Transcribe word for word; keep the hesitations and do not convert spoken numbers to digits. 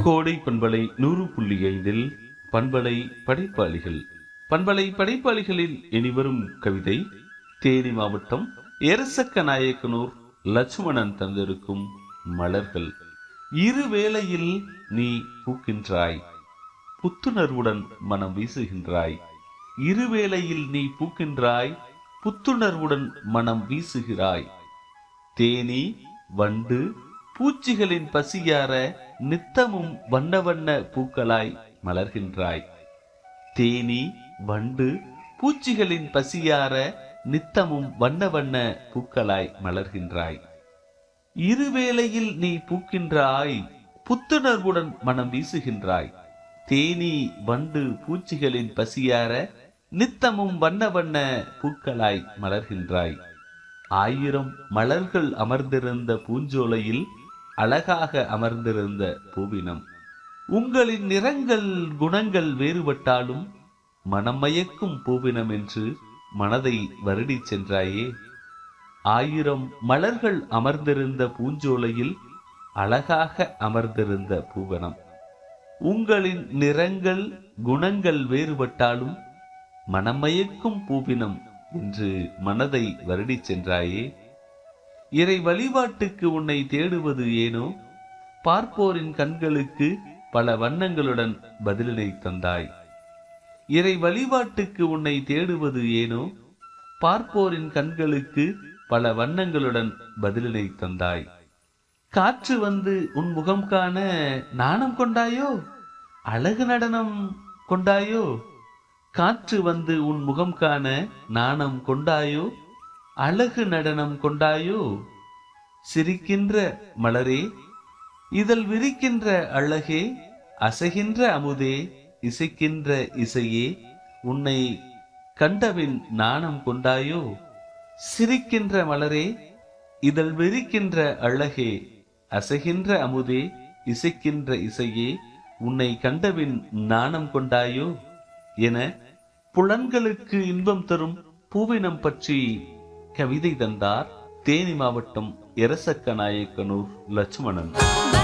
கோடை பண்பலை நூறு புள்ளி ஐந்தில் பண்பலை படைப்பாளிகள் பண்பலை படைப்பாளிகளில் இனிவரும் கவிதை தேனி மாவட்டம் எரசக்க நாயக்கனூர் லட்சுமணன் தந்திருக்கும் மலர்கள். இருவேளையில் நீ பூக்கின்றாய், புத்துணர்வுடன் மனம் வீசுகின்றாய். இருவேளையில் நீ பூக்கின்றாய், புத்துணர்வுடன் மனம் வீசுகிறாய். தேனி வண்டு பூச்சிகளின் பசியார நித்தமும் வண்ண வண்ண பூக்களாய் மலர்கின்றாய். தேனி வண்டு பூச்சிகளின் பசியார நித்தமும் வண்ண வண்ண பூக்களாய் மலர்கின்றாய். இருவேளையில் நீ பூக்கின்றாய், புத்துணர்வுடன் மனம் வீசுகின்றாய். தேனி வண்டு பூச்சிகளின் பசியார நித்தமும் வண்ண வண்ண பூக்களாய் மலர்கின்றாய். ஆயிரம் மலர்கள் அமர்ந்திருந்த பூஞ்சோலையில் அழகாக அமர்ந்திருந்த பூவினம். உங்களின் நிறங்கள் குணங்கள் வேறுபட்டாலும் மனம் மயக்கும் பூவினம் என்று மனதை வருடி சென்றாயே. ஆயிரம் மலர்கள் அமர்ந்திருந்த பூஞ்சோலையில் அழகாக அமர்ந்திருந்த பூவனம். உங்களின் நிறங்கள் குணங்கள் வேறுபட்டாலும் மனமயக்கும் பூவினம் என்று மனதை வருடி சென்றாயே. இறை வழிபாட்டுக்கு உன்னை தேடுவது ஏனோ, பார்ப்போரின் கண்களுக்கு பல வண்ணங்களுடன் பதிலினை தந்தாய். இறை வழிபாட்டுக்கு உன்னை தேடுவது ஏனோ, பார்ப்போரின் கண்களுக்கு பல வண்ணங்களுடன் பதிலினை தந்தாய். காற்று வந்து உன் முகம் காண நாணம் கொண்டாயோ, அழகு நடனம் கொண்டாயோ. காற்று வந்து உன் முகம் காண நாணம் கொண்டாயோ, அழகு நடனம் கொண்டாயோ. சிரிக்கின்ற மலரே, இதழ் விரிக்கின்ற அழகே, அசைகின்ற அமுதே, இசைக்கின்ற இசையே, உன்னை கண்டபின் நாணம் கொண்டாயோ. சிரிக்கின்ற மலரே, இதழ் விரிக்கின்ற அழகே, அசைகின்ற அமுதே, இசைக்கின்ற இசையே, உன்னை கண்டபின் நாணம் கொண்டாயோ என புலன்களுக்கு இன்பம் தரும் பூவினம் பற்றி கவிதை தந்தார் தேனி மாவட்டம் எரசக்க நாயக்கனூர் லட்சுமணன்.